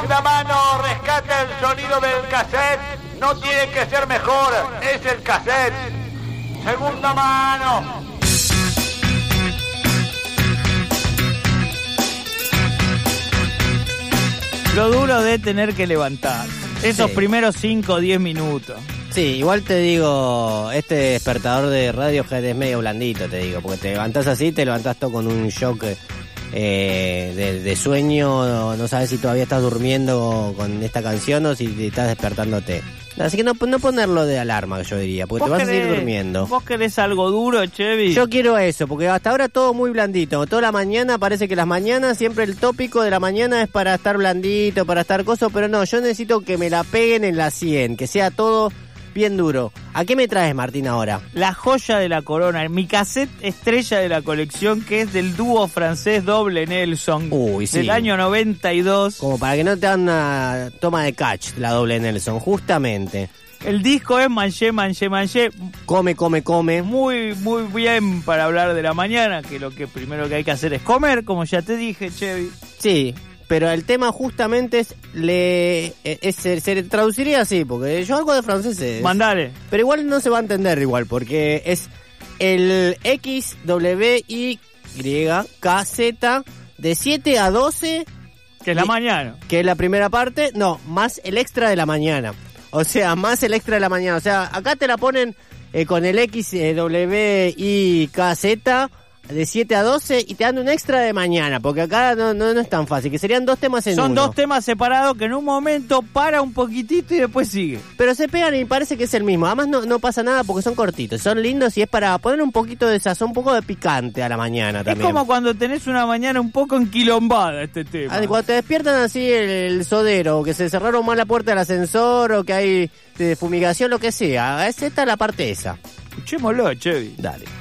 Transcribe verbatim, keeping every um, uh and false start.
Segunda mano, rescata el sonido del cassette. No tiene que ser mejor, es el cassette. Segunda mano. Lo duro de tener que levantar esos Sí. primeros cinco o diez minutos. Sí, igual te digo, este despertador de Radiohead es medio blandito, te digo, porque te levantás así, te levantás todo con un shock eh, de, de sueño, no, no sabes si todavía estás durmiendo con esta canción o si te estás despertándote. Así que no, no ponerlo de alarma, yo diría, porque te vas a seguir durmiendo. ¿Vos querés algo duro, Chevy? Yo quiero eso, porque hasta ahora todo muy blandito. Toda la mañana parece que las mañanas, siempre el tópico de la mañana es para estar blandito, para estar coso, pero no, yo necesito que me la peguen en la sien, que sea todo bien duro. ¿A qué me traes, Martín, ahora? La joya de la corona, mi cassette estrella de la colección, que es del dúo francés Double Nelson. Uy, sí. Del año noventa y dos. Como para que no te hagan una toma de catch, la Double Nelson, justamente. El disco es Manché, Manché, Manché. Come, come, come. Muy, muy bien para hablar de la mañana, que lo que primero que hay que hacer es comer, como ya te dije, Chevy. Sí, pero el tema justamente es, le, es, se, se traduciría así, porque yo algo de francés es, Mandale. pero igual no se va a entender igual, porque es el X W Y K Z de siete a doce, Que es la y- mañana. que es la primera parte, no, más el extra de la mañana. O sea, más el extra de la mañana. O sea, acá te la ponen eh, con el X W Y K Z de siete a doce y te dan un extra de mañana, porque acá no, no, no es tan fácil, que serían dos temas en Son uno. dos temas separados que en un momento para un poquitito y después sigue. Pero se pegan y parece que es el mismo. Además no, no pasa nada porque son cortitos, son lindos y es para poner un poquito de sazón, un poco de picante a la mañana también. Es como cuando tenés una mañana un poco enquilombada este tema. Ah, cuando te despiertan así el, el sodero, o que se cerraron mal la puerta del ascensor, o que hay de fumigación, lo que sea. Es esta la parte esa. Escuchémoslo, Chevy. Dale.